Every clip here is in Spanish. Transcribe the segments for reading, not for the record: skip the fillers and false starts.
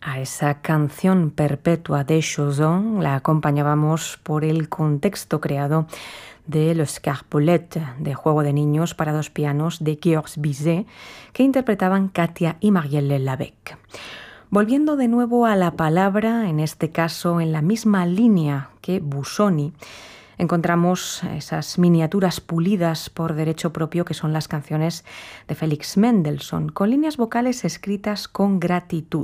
A esa canción perpetua de Chausson la acompañábamos por el contexto creado de Les Carpollettes, de juego de niños para dos pianos de Georges Bizet, que interpretaban Katia y Marielle Lavec. Volviendo de nuevo a la palabra, en este caso en la misma línea que Busoni, encontramos esas miniaturas pulidas por derecho propio que son las canciones de Félix Mendelssohn, con líneas vocales escritas con gratitud.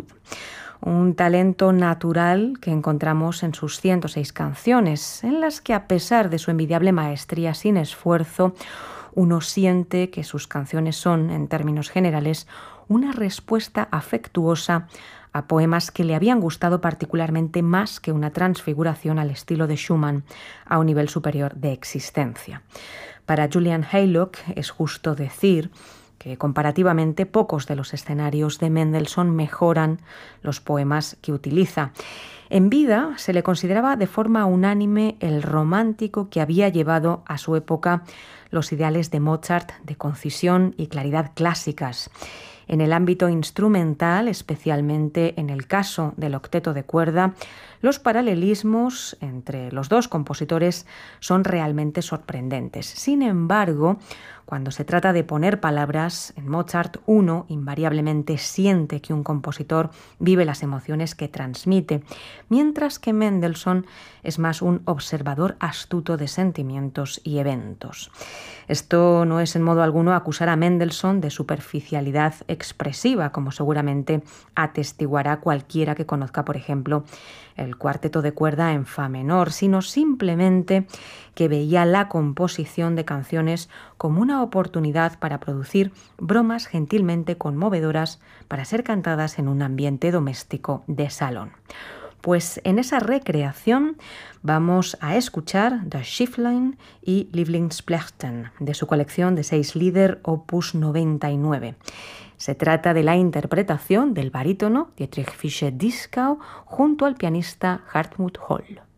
Un talento natural que encontramos en sus 106 canciones, en las que a pesar de su envidiable maestría sin esfuerzo, uno siente que sus canciones son, en términos generales, una respuesta afectuosa a poemas que le habían gustado particularmente más que una transfiguración al estilo de Schumann a un nivel superior de existencia. Para Julian Haylock es justo decir que comparativamente pocos de los escenarios de Mendelssohn mejoran los poemas que utiliza. En vida se le consideraba de forma unánime el romántico que había llevado a su época los ideales de Mozart de concisión y claridad clásicas. En el ámbito instrumental, especialmente en el caso del octeto de cuerda, los paralelismos entre los dos compositores son realmente sorprendentes. Sin embargo, cuando se trata de poner palabras, en Mozart uno invariablemente siente que un compositor vive las emociones que transmite, mientras que Mendelssohn es más un observador astuto de sentimientos y eventos. Esto no es en modo alguno acusar a Mendelssohn de superficialidad expresiva, como seguramente atestiguará cualquiera que conozca, por ejemplo, el cuarteto de cuerda en fa menor, sino simplemente que veía la composición de canciones como una oportunidad para producir bromas gentilmente conmovedoras para ser cantadas en un ambiente doméstico de salón. Pues en esa recreación vamos a escuchar Das Schifflein y Lieblingsplechten de su colección de 6 Lieder opus 99. Se trata de la interpretación del barítono Dietrich Fischer-Dieskau junto al pianista Hartmut Holl.